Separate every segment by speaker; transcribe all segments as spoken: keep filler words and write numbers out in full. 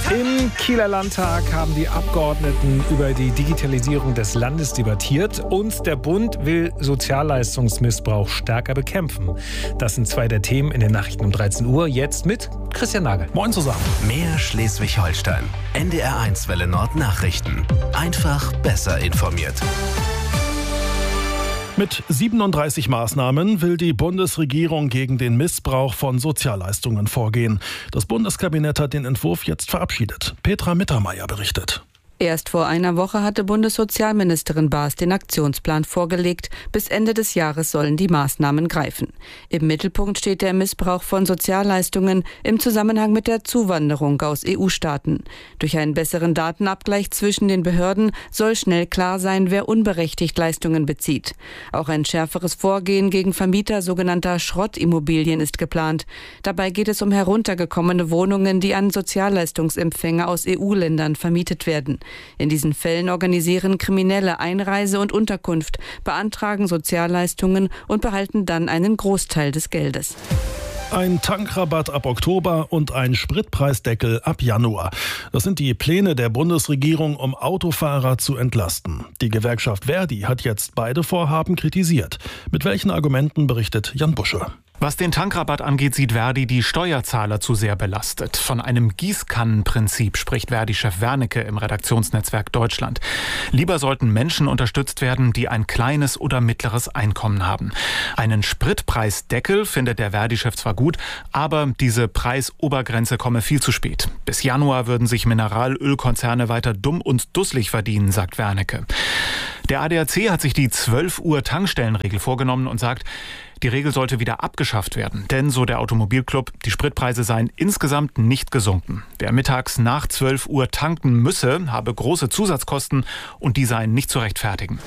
Speaker 1: Im Kieler Landtag haben die Abgeordneten über die Digitalisierung des Landes debattiert und der Bund will Sozialleistungsmissbrauch stärker bekämpfen. Das sind zwei der Themen in den Nachrichten um dreizehn Uhr. Jetzt mit Christian Nagel. Moin zusammen.
Speaker 2: Mehr Schleswig-Holstein. N D R eins Welle Nord Nachrichten. Einfach besser informiert.
Speaker 3: Mit siebenunddreißig Maßnahmen will die Bundesregierung gegen den Missbrauch von Sozialleistungen vorgehen. Das Bundeskabinett hat den Entwurf jetzt verabschiedet. Petra Mittermeier berichtet.
Speaker 4: Erst vor einer Woche hatte Bundessozialministerin Baas den Aktionsplan vorgelegt. Bis Ende des Jahres sollen die Maßnahmen greifen. Im Mittelpunkt steht der Missbrauch von Sozialleistungen im Zusammenhang mit der Zuwanderung aus E U-Staaten. Durch einen besseren Datenabgleich zwischen den Behörden soll schnell klar sein, wer unberechtigt Leistungen bezieht. Auch ein schärferes Vorgehen gegen Vermieter sogenannter Schrottimmobilien ist geplant. Dabei geht es um heruntergekommene Wohnungen, die an Sozialleistungsempfänger aus E U-Ländern vermietet werden. In diesen Fällen organisieren Kriminelle Einreise und Unterkunft, beantragen Sozialleistungen und behalten dann einen Großteil des Geldes.
Speaker 3: Ein Tankrabatt ab Oktober und ein Spritpreisdeckel ab Januar. Das sind die Pläne der Bundesregierung, um Autofahrer zu entlasten. Die Gewerkschaft Verdi hat jetzt beide Vorhaben kritisiert. Mit welchen Argumenten berichtet Jan Busche?
Speaker 5: Was den Tankrabatt angeht, sieht Verdi die Steuerzahler zu sehr belastet. Von einem Gießkannenprinzip spricht Verdi-Chef Wernicke im Redaktionsnetzwerk Deutschland. Lieber sollten Menschen unterstützt werden, die ein kleines oder mittleres Einkommen haben. Einen Spritpreisdeckel findet der Verdi-Chef zwar gut, aber diese Preisobergrenze komme viel zu spät. Bis Januar würden sich Mineralölkonzerne weiter dumm und dusselig verdienen, sagt Wernicke. Der A D A C hat sich die zwölf Uhr Tankstellenregel vorgenommen und sagt, die Regel sollte wieder abgeschafft werden. Denn, so der Automobilclub, die Spritpreise seien insgesamt nicht gesunken. Wer mittags nach zwölf Uhr tanken müsse, habe große Zusatzkosten und die seien nicht zu rechtfertigen.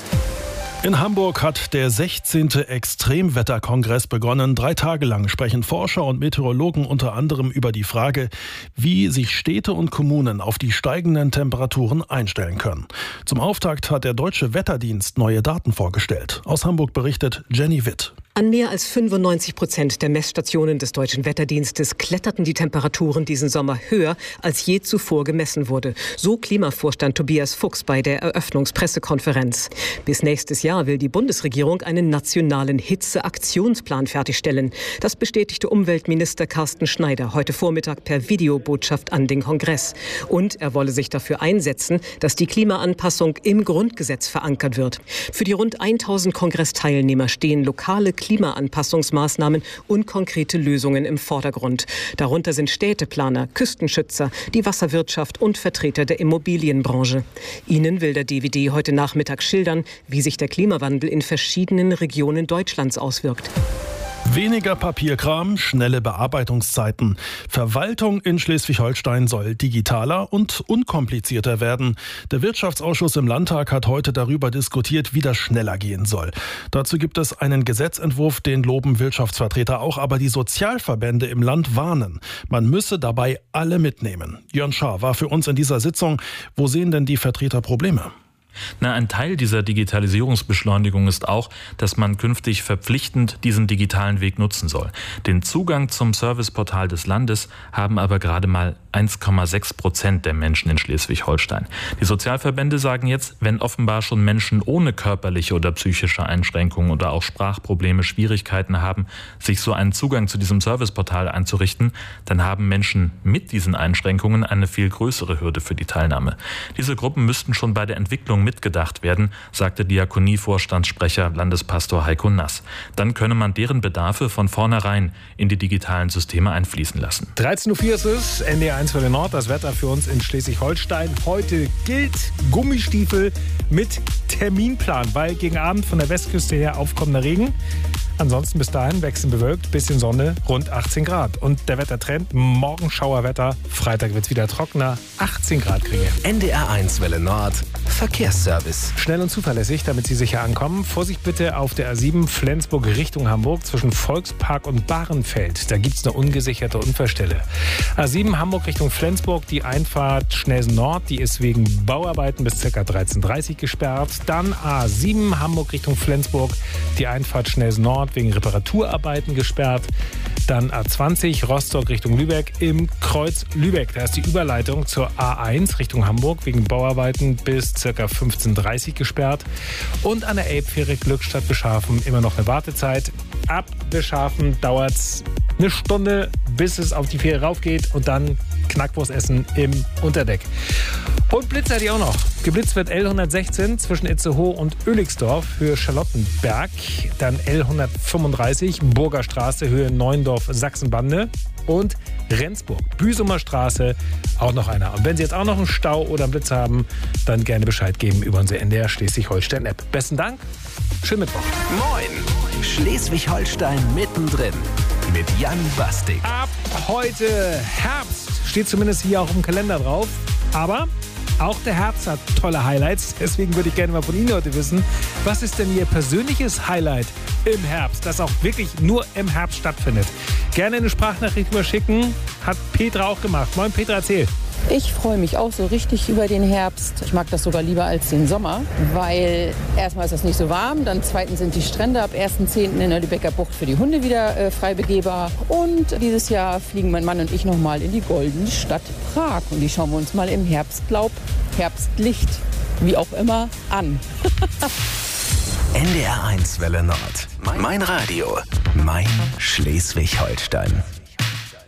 Speaker 3: In Hamburg hat der sechzehnte Extremwetterkongress begonnen. Drei Tage lang sprechen Forscher und Meteorologen unter anderem über die Frage, wie sich Städte und Kommunen auf die steigenden Temperaturen einstellen können. Zum Auftakt hat der Deutsche Wetterdienst neue Daten vorgestellt. Aus Hamburg berichtet Jenny Witt.
Speaker 6: An mehr als fünfundneunzig Prozent der Messstationen des Deutschen Wetterdienstes kletterten die Temperaturen diesen Sommer höher, als je zuvor gemessen wurde. So Klimavorstand Tobias Fuchs bei der Eröffnungspressekonferenz. Bis nächstes Jahr will die Bundesregierung einen nationalen Hitzeaktionsplan fertigstellen. Das bestätigte Umweltminister Carsten Schneider heute Vormittag per Videobotschaft an den Kongress. Und er wolle sich dafür einsetzen, dass die Klimaanpassung im Grundgesetz verankert wird. Für die rund tausend Kongressteilnehmer stehen lokale Klimaanpassungsmaßnahmen und konkrete Lösungen im Vordergrund. Darunter sind Städteplaner, Küstenschützer, die Wasserwirtschaft und Vertreter der Immobilienbranche. Ihnen will der D W D heute Nachmittag schildern, wie sich der Klimawandel in verschiedenen Regionen Deutschlands auswirkt.
Speaker 3: Weniger Papierkram, schnelle Bearbeitungszeiten. Verwaltung in Schleswig-Holstein soll digitaler und unkomplizierter werden. Der Wirtschaftsausschuss im Landtag hat heute darüber diskutiert, wie das schneller gehen soll. Dazu gibt es einen Gesetzentwurf, den loben Wirtschaftsvertreter auch, aber die Sozialverbände im Land warnen. Man müsse dabei alle mitnehmen. Jörn Schaar war für uns in dieser Sitzung. Wo sehen denn die Vertreter Probleme?
Speaker 7: Na, ein Teil dieser Digitalisierungsbeschleunigung ist auch, dass man künftig verpflichtend diesen digitalen Weg nutzen soll. Den Zugang zum Serviceportal des Landes haben aber gerade mal eins Komma sechs Prozent der Menschen in Schleswig-Holstein. Die Sozialverbände sagen jetzt, wenn offenbar schon Menschen ohne körperliche oder psychische Einschränkungen oder auch Sprachprobleme Schwierigkeiten haben, sich so einen Zugang zu diesem Serviceportal einzurichten, dann haben Menschen mit diesen Einschränkungen eine viel größere Hürde für die Teilnahme. Diese Gruppen müssten schon bei der Entwicklung mitgedacht werden, sagte Diakonie-Vorstandssprecher Landespastor Heiko Nass. Dann könne man deren Bedarfe von vornherein in die digitalen Systeme einfließen lassen.
Speaker 1: dreizehn Uhr vier ist es, N D R eins Welle Nord, das Wetter für uns in Schleswig-Holstein. Heute gilt Gummistiefel mit Terminplan, weil gegen Abend von der Westküste her aufkommender Regen. Ansonsten bis dahin wechselnd bewölkt, bisschen Sonne, rund achtzehn Grad. Und der Wettertrend, morgen Schauerwetter, Freitag wird es wieder trockener, achtzehn Grad kriegen wir.
Speaker 2: N D R eins Welle Nord, Verkehrsservice.
Speaker 1: Schnell und zuverlässig, damit Sie sicher ankommen. Vorsicht bitte auf der A sieben Flensburg Richtung Hamburg zwischen Volkspark und Bahrenfeld. Da gibt es eine ungesicherte Unfallstelle. A sieben Hamburg Richtung Flensburg, die Einfahrt Schnelsen Nord, die ist wegen Bauarbeiten bis ca. dreizehn Uhr dreißig gesperrt. Dann A sieben Hamburg Richtung Flensburg, die Einfahrt Schnelsen Nord wegen Reparaturarbeiten gesperrt. Dann A zwanzig Rostock Richtung Lübeck im Kreuz Lübeck. Da ist die Überleitung zur A eins Richtung Hamburg wegen Bauarbeiten bis ca. fünfzehn Uhr dreißig gesperrt. Und an der Elbfähre Glückstadt Beschafen immer noch eine Wartezeit. Ab Beschafen dauert es eine Stunde, bis es auf die Fähre raufgeht und dann Knackwurst essen im Unterdeck. Und Blitz hatte ich auch noch. Geblitzt wird L hundertsechzehn zwischen Itzehoe und Oelixdorf, Höhe Charlottenberg. Dann L hundertfünfunddreißig Burger Straße, Höhe Neuendorf, Sachsenbande. Und Rendsburg, Büsumer Straße, auch noch einer. Und wenn Sie jetzt auch noch einen Stau oder einen Blitz haben, dann gerne Bescheid geben über unsere N D R Schleswig-Holstein-App. Besten Dank, schönen Mittwoch.
Speaker 2: Moin, Schleswig-Holstein mittendrin mit Jan Bastik.
Speaker 1: Ab heute Herbst, steht zumindest hier auch im Kalender drauf. Aber auch der Herbst hat tolle Highlights. Deswegen würde ich gerne mal von Ihnen heute wissen, was ist denn Ihr persönliches Highlight im Herbst, das auch wirklich nur im Herbst stattfindet? Gerne eine Sprachnachricht überschicken. Hat Petra auch gemacht. Moin Petra, erzähl.
Speaker 8: Ich freue mich auch so richtig über den Herbst. Ich mag das sogar lieber als den Sommer, weil erstmal ist das nicht so warm, dann zweitens sind die Strände ab ersten zehnten in der Lübecker Bucht für die Hunde wieder äh, frei begehbar. Und dieses Jahr fliegen mein Mann und ich nochmal in die goldene Stadt Prag. Und die schauen wir uns mal im Herbstlaub, Herbstlicht, wie auch immer, an.
Speaker 2: N D R eins Welle Nord. Mein Radio. Mein Schleswig-Holstein.